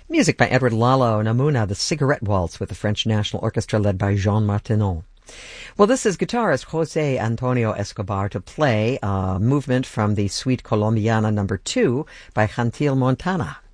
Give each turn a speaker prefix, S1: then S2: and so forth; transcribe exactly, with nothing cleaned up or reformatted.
S1: Music by Edward Lalo Namuna, the Cigarette Waltz with the French National Orchestra led by Jean Martineau. Well, this is guitarist Jose Antonio Escobar to play a movement from the Suite Colombiana number two by Gentil Montana.